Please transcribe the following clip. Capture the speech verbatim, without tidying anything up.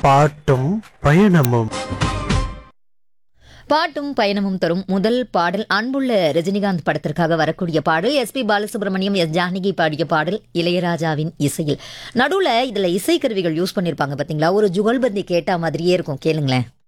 பாட்டும் பயணமும். பாட்டும் பயணமும் தரும் முதல் பாடல் அன்புள்ள ரஜினிகாந்த் படத்திற்காக வரக்கூடிய பாடல். எஸ்பி பாலசுப்ரமணியம், எஸ் ஜானகி பாடிய பாடல் இளையராஜாவின் இசையில். நடுவில் இதில் இசைக்கருவிகள் யூஸ் பண்ணியிருப்பாங்க பார்த்தீங்களா, ஒரு ஜுகல்பந்தி கேட்ட மாதிரியே இருக்கும், கேளுங்களேன்.